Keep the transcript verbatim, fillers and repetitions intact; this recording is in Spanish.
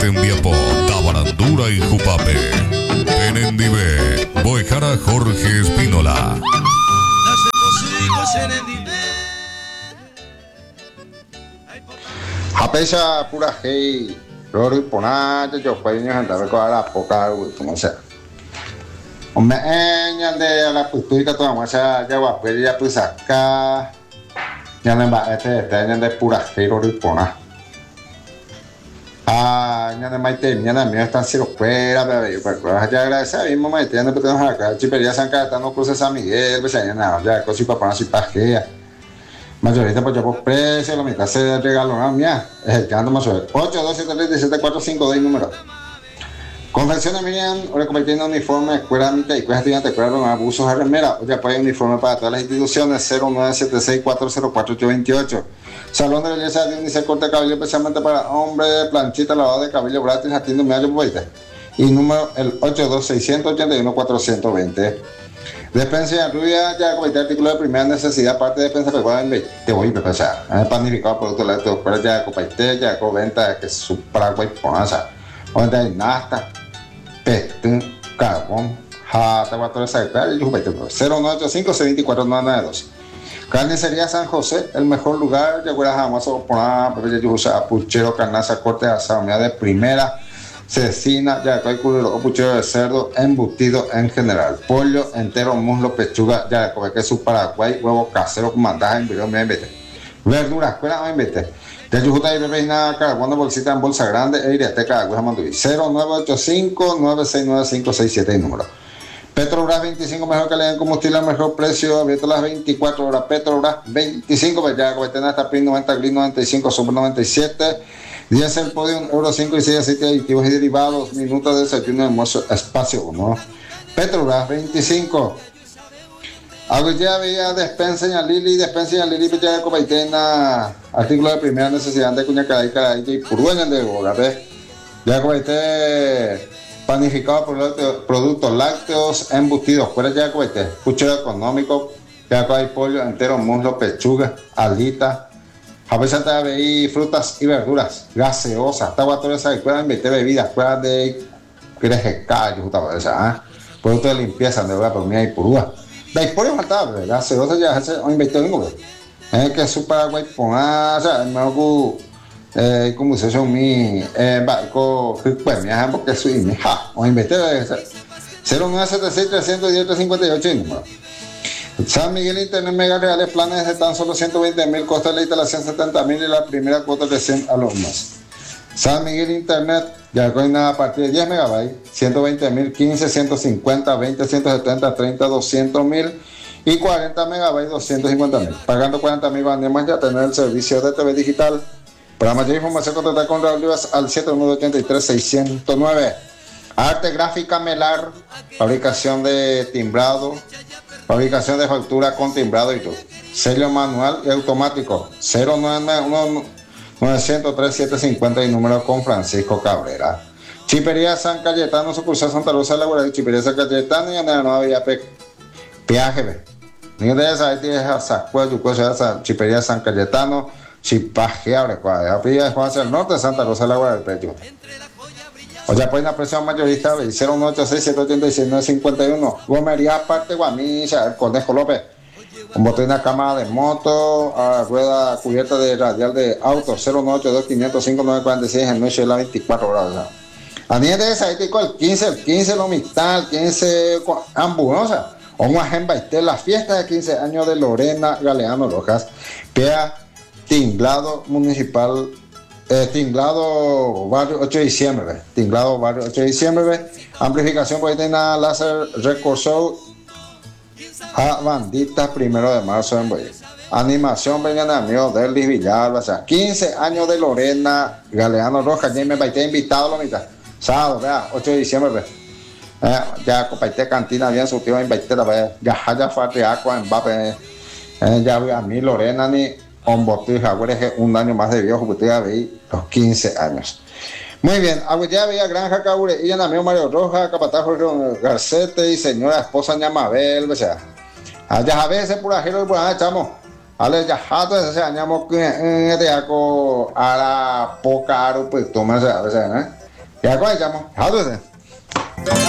Tembiapó, Tabarandura y Jupape. Penendive, Boejara Jorge Espínola. Japesa pura hey, Rory Ponata, yo fui niño andaba con la poca, como sea. Hombre, eh, de la putuica toda masa, ya va, pues ya pues acá. Ya no va, este, este, de pura hey, Rory Ponata. Ah, ya no me entiendo, ya no me están siendo fuera, pero yo pues ya agradecer, mismo me entiendo, pero tenemos acá, chipería San Cayetano, Cruz de San Miguel, pues ya nada, ya cosí para poner así pajea. Mayorita pues yo por precio, la mitad se regaló a mía, es el que ando más sobre ocho dos siete tres siete cuatro cinco dos número. Confecciones Miriam, ahora convirtiendo uniforme, escuela mitad y escuela estudiante, escuela con abusos a remera, o ya puede uniforme para todas las instituciones, cero nueve siete seis cuatro cero cuatro ocho dos ocho. Salón de belleza de Unice corte de cabello especialmente para hombres, planchita, lavado de cabello gratis, atiendo medio veinte. Y número el ocho dos seis ocho uno cuatro dos cero. Despensa en rubia, ya como artículo de primera necesidad, parte de despensa pecuaria en te voy a empezar. El panificado producto lácteo, pero ya copaite, ya con venta que su paraguay ponasa. Donde hay nasta, petún, carbón, jata, cuatro de sacar y juguete. cero nueve ocho cinco seis dos cuatro nueve nueve dos. Carnicería San José, el mejor lugar, ya fuera jamás o poner, pero ya yo usa puchero, carnaza, corte de asado, de primera. Cecina, ya hay curro, puchero de cerdo, embutido en general, pollo entero, muslo, pechuga, ya como que su Paraguay, huevo casero con mandaja en video, me invite. Verduras, cuela, me invite. Ya yo justo ahí bebé nada, carbono, bolsita en bolsa grande, e iriateca, agüeja manduí. cero nueve ocho cinco nueve seis nueve cinco seis siete número. Petrobras veinticinco, mejor calidad en combustible, mejor precio, abierto las veinticuatro horas. Petrobras veinticinco, pues ya como tiene hasta P I N noventa, G R I noventa y cinco, Super noventa y siete. diez el podio, euro cinco y seis aceite aditivos y derivados, minutos de desayuno, almuerzo, espacio uno. Petrobras veinticinco. Algo ya había despensa en Lili, despensa en Lili, ya de copaitena, artículo de primera necesidad de cuña caray, caray, y purueña de bogarre. Ya copaité, panificado por productos lácteos, embutidos, fuera ya copaité, puchero económico, ya hay pollo entero, muslo, pechuga, alita. A veces te veí frutas y verduras, gaseosas, taguatoras, escuelas de bebidas, escuelas de crejeca, yo estaba esa, productos de limpieza, de verdad, por mí hay purúa. De ahí por eso faltaba, gaseosas ya se han inventado en Google. Es que su Paraguay ponga, o sea, me hago, eh, como se son mi, eh, barco, pues me hagan porque soy mi, ja, o inventé, cero nueve siete seis tres uno cero tres cinco ocho número. San Miguel Internet Mega Reales, planes de tan solo ciento veinte mil, costo de la instalación setenta mil y la primera cuota de cien alumnos. San Miguel Internet, ya con a partir de diez megabytes, ciento veinte mil, quince, ciento cincuenta, veinte, ciento setenta, treinta, doscientos mil y cuarenta megabytes, doscientos cincuenta mil. Pagando cuarenta mil van ya tener el servicio de T V digital. Para mayor información, contactar con Raúl Rivas al siete uno ocho tres seis cero nueve. Arte gráfica Melar, fabricación de timbrado, fabricación de factura con timbrado y todo. Sello manual y automático. cero nueve uno nueve cero tres siete cinco cero y número con Francisco Cabrera. Chipería San Cayetano, sucursal Santa Rosa de la Guardia. Chipería San Cayetano y en la nueva vía peaje. Ni de esa, ahí tienes a Sacuello, esa Chipería San Cayetano, Chipaje, abre cuadra. Pilla de Juan hacia el norte de Santa Rosa de la Guardia del Pecho. O ya pueden apreciar mayorista cero uno ocho seis siete ocho seis nueve cinco uno. Gomería aparte Guamilla, el Conejo López. Con botella cama de moto, a rueda cubierta de radial de auto cero nueve ocho dos cinco cero cinco nueve cuatro seis en noche de las veinticuatro horas. A nivel de esa, ahí te el quince, el quince Lomistal, el quince Ambuosa. O una agenda y la fiesta de quince años de Lorena Galeano Rojas, que ha tinglado municipal. Eh, tinglado barrio ocho de diciembre, tinglado barrio ocho de diciembre, amplificación por ahí tiene láser Record Show a banditas primero de marzo en Boyé. Animación vengan amigos de Liz Villalba, o sea, quince años de Lorena Galeano Rojas, ya me baité invitado la mitad, sábado, vea, ocho de diciembre, eh, ya compartí cantina bien surtido en baitera, ya ya fue agua en Mbappé, eh, ya vi a mí Lorena ni un botín jaguares un año más de viejo, porque ya veí los quince años. Muy bien, ya veía Granja Cabure, y en amigo Mario Roja, Capataz Jorge Garcete y señora esposa Ñamabel, o sea, allá a veces por ajero y por allá echamos, ale ya jato ese añamos que en este aco a la poca aro, pues toma, o sea, ¿eh? Ya, ¿cómo echamos? ¿Ya tú